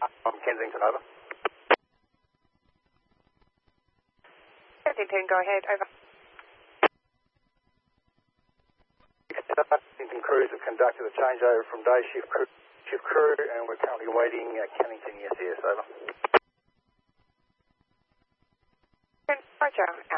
From Kensington, over. Kensington, go ahead, over. Kensington crews have conducted a changeover from day shift crew, and we're currently awaiting Kennington, yes, over. Roger.